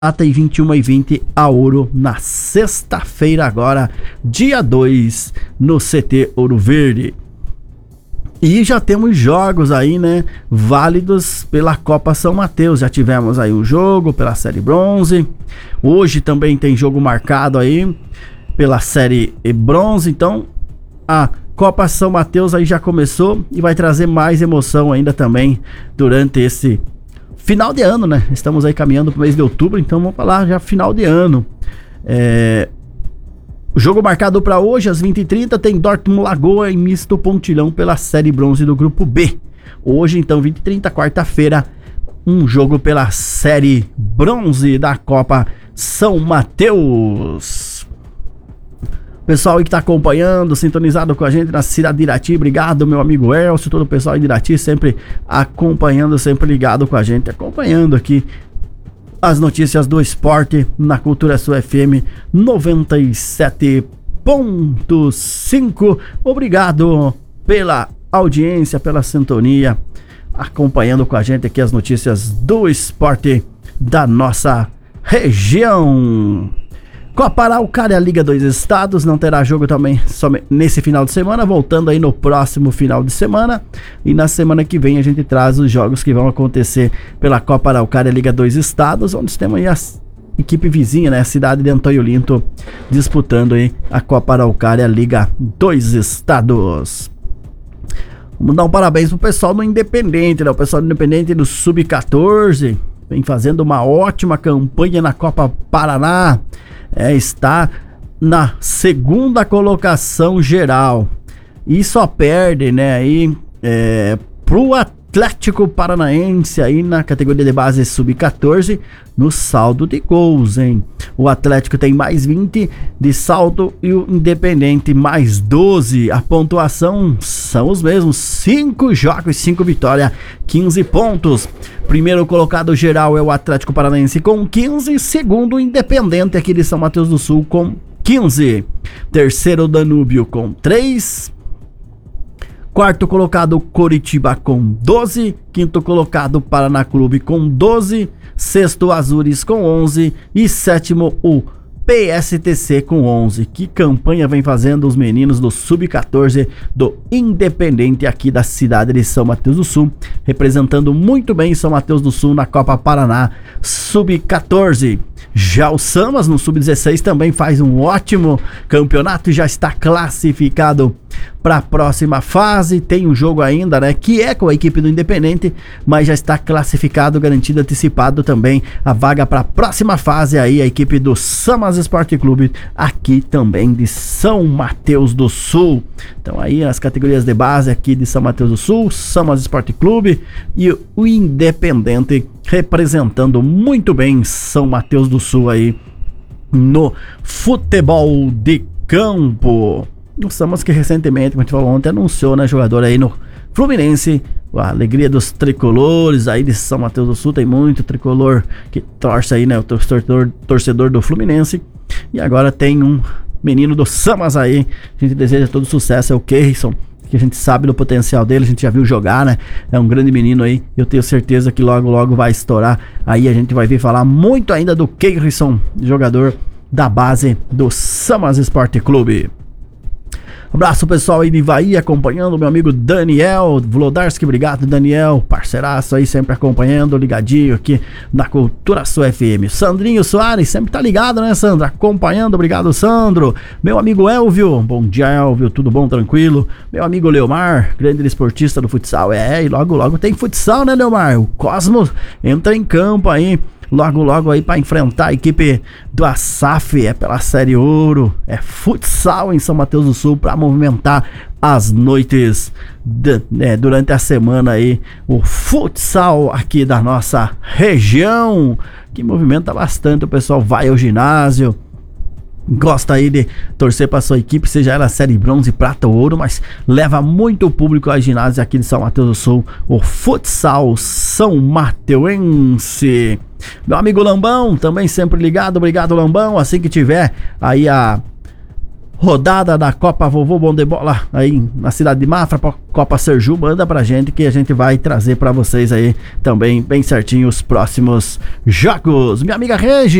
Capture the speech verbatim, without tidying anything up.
prata e vinte e uma e vinte a ouro na sexta-feira agora, dia dois, no C T Ouro Verde. E já temos jogos aí, né, válidos pela Copa São Mateus. Já tivemos aí um jogo pela Série Bronze. Hoje também tem jogo marcado aí pela Série Bronze. Então a Copa São Mateus aí já começou e vai trazer mais emoção ainda também durante esse final de ano, né? Estamos aí caminhando para o mês de outubro, então vamos falar já final de ano. É... O jogo marcado para hoje, às vinte e trinta, tem Dortmund Lagoa e Misto Pontilhão pela Série Bronze do Grupo B. Hoje, então, vinte e trinta, quarta-feira, um jogo pela Série Bronze da Copa São Mateus. Pessoal aí que tá acompanhando, sintonizado com a gente na cidade de Irati, obrigado, meu amigo Elcio, todo o pessoal de Irati sempre acompanhando, sempre ligado com a gente, acompanhando aqui as notícias do esporte na Cultura Sul F M noventa e sete ponto cinco. Obrigado pela audiência, pela sintonia, acompanhando com a gente aqui as notícias do esporte da nossa região. Copa Araucária, Liga dois Estados, não terá jogo também nesse final de semana, voltando aí no próximo final de semana. E na semana que vem a gente traz os jogos que vão acontecer pela Copa Araucária, Liga dois Estados, onde temos aí a equipe vizinha, né, a cidade de Antônio Olinto, disputando aí a Copa Araucária, Liga dois Estados. Vamos dar um parabéns pro pessoal do Independente, né, o pessoal do Independente do sub quatorze, vem fazendo uma ótima campanha na Copa Paraná. É, está na segunda colocação geral e só perde, né, aí é, pro Atlético Paranaense aí na categoria de base sub quatorze no saldo de gols, hein? O Atlético tem mais vinte de saldo e o Independente mais doze. A pontuação são os mesmos, cinco jogos, cinco vitórias, quinze pontos. Primeiro colocado geral é o Atlético Paranaense com quinze, segundo o Independente aqui de São Mateus do Sul com quinze. Terceiro Danúbio com três. Quarto colocado Coritiba com doze, quinto colocado Paraná Clube com doze, sexto Azures com onze e sétimo o P S T C com onze. Que campanha vem fazendo os meninos do sub quatorze do Independente aqui da cidade de São Mateus do Sul, representando muito bem São Mateus do Sul na Copa Paraná sub quatorze. Já o Samas no sub dezesseis também faz um ótimo campeonato e já está classificado para a próxima fase. Tem um jogo ainda, né, que é com a equipe do Independente, mas já está classificado, garantido, antecipado também a vaga para a próxima fase aí, a equipe do Samas Esporte Clube aqui também de São Mateus do Sul. Então aí as categorias de base aqui de São Mateus do Sul, Samas Esporte Clube e o Independente representando muito bem São Mateus do Sul aí no futebol de campo. O Samas que recentemente, como a gente falou ontem, anunciou, né, jogador aí no Fluminense, a alegria dos tricolores aí de São Mateus do Sul, tem muito tricolor que torce aí, né, o torcedor, torcedor do Fluminense, e agora tem um menino do Samas aí, a gente deseja todo sucesso, é o Keirson, que a gente sabe do potencial dele, a gente já viu jogar, né, é um grande menino aí, eu tenho certeza que logo logo vai estourar, aí a gente vai vir falar muito ainda do Keirson, jogador da base do Samas Esporte Clube. Abraço pessoal aí de Ivaí acompanhando, meu amigo Daniel Vlodarski, obrigado Daniel, parceiraço aí sempre acompanhando, ligadinho aqui na Cultura Sul F M. Sandrinho Soares, sempre tá ligado, né, Sandro? Acompanhando, obrigado Sandro. Meu amigo Elvio, bom dia Elvio, tudo bom, tranquilo? Meu amigo Leomar, grande esportista do futsal, é, e logo logo tem futsal, né, Leomar? O Cosmos entra em campo aí. Logo, logo aí para enfrentar a equipe do A S A F, é pela Série Ouro, é futsal em São Mateus do Sul para movimentar as noites de, né, durante a semana aí, o futsal aqui da nossa região, que movimenta bastante, o pessoal vai ao ginásio, gosta aí de torcer para sua equipe, seja ela Série Bronze, Prata ou Ouro, mas leva muito público ao ginásio aqui de São Mateus do Sul, o futsal São Mateuense. Meu amigo Lambão, também sempre ligado, obrigado Lambão, assim que tiver aí a rodada da Copa Vovô Bom de Bola aí na cidade de Mafra, Copa Serju, manda pra gente que a gente vai trazer pra vocês aí também bem certinho os próximos jogos. Minha amiga Regi,